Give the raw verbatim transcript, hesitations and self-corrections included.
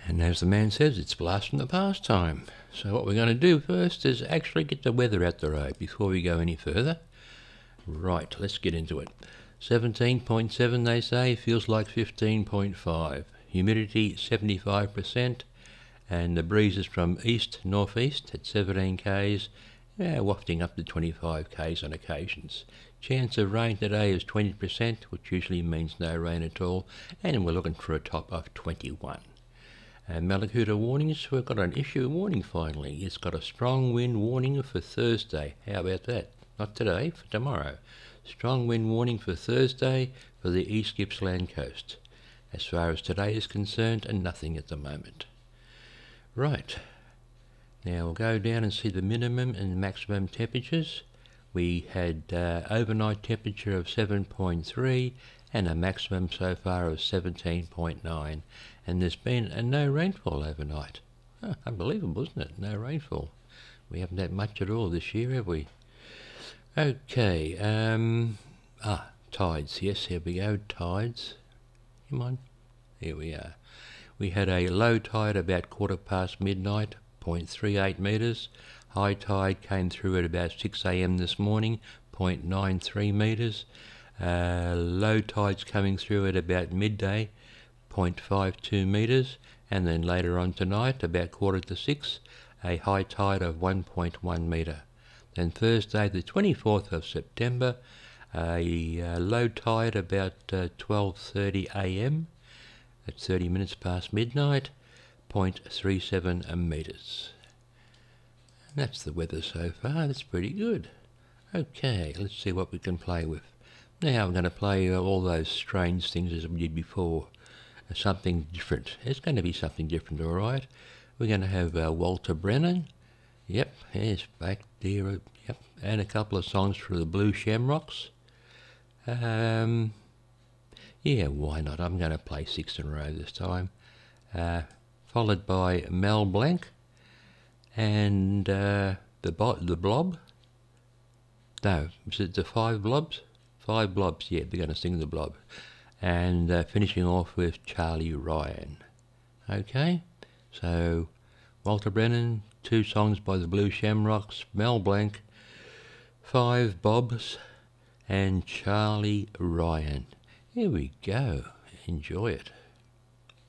And as the man says, it's blast from the past time. So what we're going to do first is actually get the weather out the road before we go any further. Right, let's get into it. seventeen point seven they say, feels like fifteen point five. Humidity seventy-five percent, and the breeze is from east-northeast at seventeen k's, yeah, wafting up to twenty-five k's on occasions. Chance of rain today is twenty percent, which usually means no rain at all, and we're looking for a top of twenty-one. And Mallacoota warnings, we've got an issue warning finally. It's got a strong wind warning for Thursday. How about that? Not today, for tomorrow. Strong wind warning for Thursday for the East Gippsland coast. As far as today is concerned, and nothing at the moment. Right. Now we'll go down and see the minimum and maximum temperatures. We had uh, overnight temperature of seven point three and a maximum so far of seventeen point nine. And there's been a no rainfall overnight. Oh, unbelievable, isn't it? No rainfall. We haven't had much at all this year, have we? Okay. Um, ah, tides. Yes, here we go. Tides. Come on. Here we are. We had a low tide about quarter past midnight, zero point three eight metres. High tide came through at about six a m this morning, zero point nine three metres. Uh, low tides coming through at about midday, zero point five two metres. And then later on tonight, about quarter to six, a high tide of one point one metre. Then Thursday, the twenty-fourth of September, a uh, low tide about uh, twelve thirty a m at thirty minutes past midnight, zero point three seven metres. And that's the weather so far. That's pretty good. Okay, let's see what we can play with. Now I'm going to play uh, all those strange things as we did before. Uh, something different. It's going to be something different, all right. We're going to have uh, Walter Brennan. Yep, he's back there. Yep, and a couple of songs for the Blue Shamrocks. Um, yeah, why not? I'm going to play six in a row this time. Uh, followed by Mel Blanc and uh, the bo- the Blob. No, is it the Five Blobs? Five Blobs. Yeah, they're going to sing the Blob, and uh, finishing off with Charlie Ryan. Okay, so Walter Brennan, two songs by the Blue Shamrocks, Mel Blanc, Five Bobs, and Charlie Ryan. Here we go. Enjoy it.